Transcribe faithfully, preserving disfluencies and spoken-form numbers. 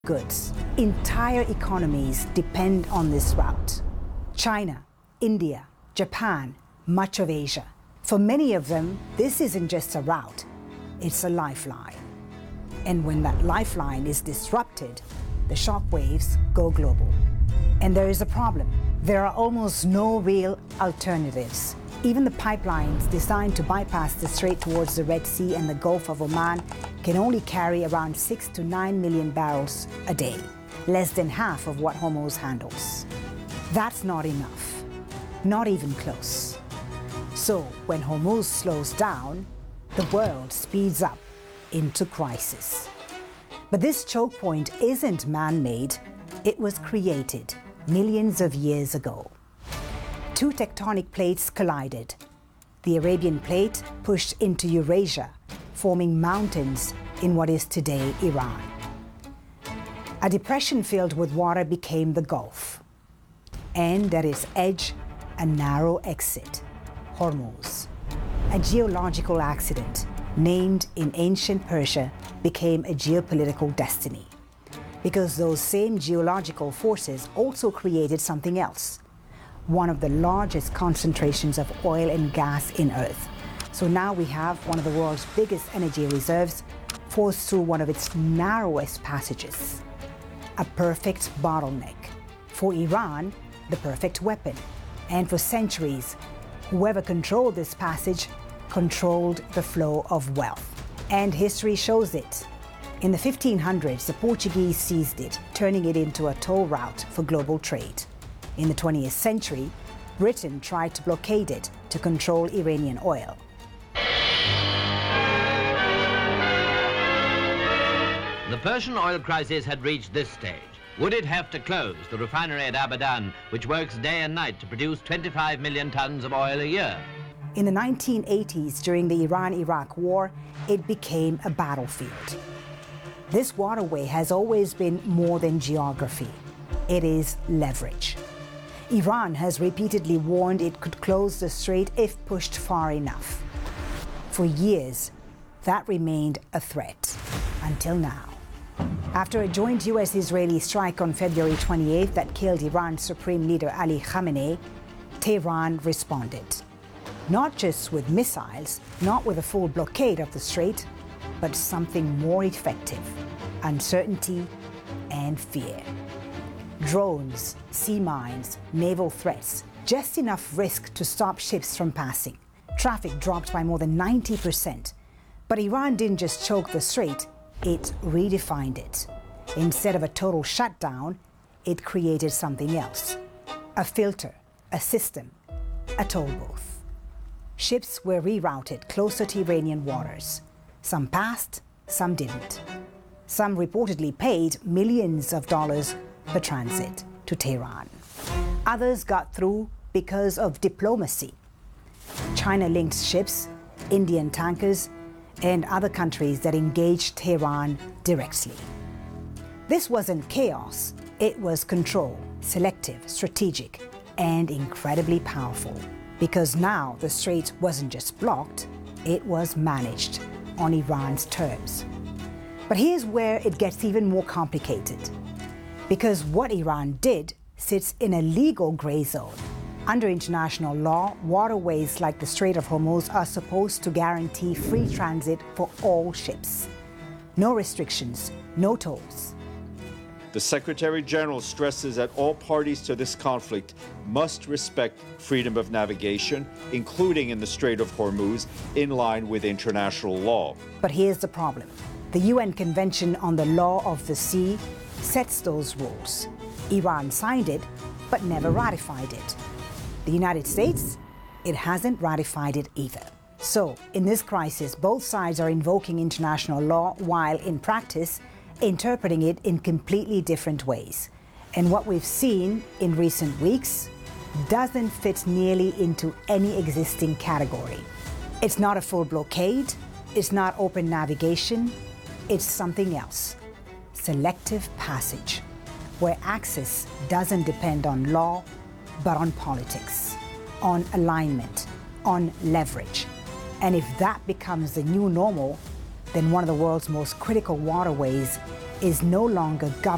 goods. Entire economies depend on this route. China, India, Japan, much of Asia. For many of them, this isn't just a route, it's a lifeline. And when that lifeline is disrupted, the shockwaves go global. And there is a problem. There are almost no real alternatives. Even the pipelines designed to bypass the strait towards the Red Sea and the Gulf of Oman can only carry around six to nine million barrels a day, less than half of what Hormuz handles. That's not enough, not even close. So when Hormuz slows down, the world speeds up into crisis. But this choke point isn't man-made, it was created millions of years ago. Two tectonic plates collided. The Arabian plate pushed into Eurasia, forming mountains in what is today Iran. A depression filled with water became the Gulf, and at its edge, a narrow exit, Hormuz. A geological accident, named in ancient Persia, became a geopolitical destiny, because those same geological forces also created something else, one of the largest concentrations of oil and gas in Earth. So now we have one of the world's biggest energy reserves forced through one of its narrowest passages. A perfect bottleneck. For Iran, the perfect weapon. And for centuries, whoever controlled this passage controlled the flow of wealth. And history shows it. In the fifteen hundreds, the Portuguese seized it, turning it into a toll route for global trade. In the twentieth century, Britain tried to blockade it to control Iranian oil. The Persian oil crisis had reached this stage. Would it have to close the refinery at Abadan, which works day and night to produce twenty-five million tons of oil a year? In the nineteen eighties, during the Iran-Iraq War, it became a battlefield. This waterway has always been more than geography. It is leverage. Iran has repeatedly warned it could close the strait if pushed far enough. For years, that remained a threat, until now. After a joint U S-Israeli strike on February twenty-eighth that killed Iran's Supreme Leader Ali Khamenei, Tehran responded. Not just with missiles, not with a full blockade of the strait, but something more effective: uncertainty and fear. Drones, sea mines, naval threats, just enough risk to stop ships from passing. Traffic dropped by more than ninety percent. But Iran didn't just choke the strait, it redefined it. Instead of a total shutdown, it created something else. A filter, a system, a toll booth. Ships were rerouted closer to Iranian waters. Some passed, some didn't. Some reportedly paid millions of dollars per transit to Tehran. Others got through because of diplomacy. China-linked ships, Indian tankers, and other countries that engaged Tehran directly. This wasn't chaos, it was control, selective, strategic, and incredibly powerful. Because now the strait wasn't just blocked, it was managed on Iran's terms. But here's where it gets even more complicated. Because what Iran did sits in a legal gray zone. Under international law, waterways like the Strait of Hormuz are supposed to guarantee free transit for all ships. No restrictions, no tolls. The Secretary General stresses that all parties to this conflict must respect freedom of navigation, including in the Strait of Hormuz, in line with international law. But here's the problem. The U N Convention on the Law of the Sea sets those rules. Iran signed it, but never ratified it. The United States, it hasn't ratified it either. So, in this crisis, both sides are invoking international law while, in practice, interpreting it in completely different ways. And what we've seen in recent weeks doesn't fit nearly into any existing category. It's not a full blockade, it's not open navigation, it's something else. Selective passage, where access doesn't depend on law, but on politics, on alignment, on leverage. And if that becomes the new normal, then one of the world's most critical waterways is no longer governed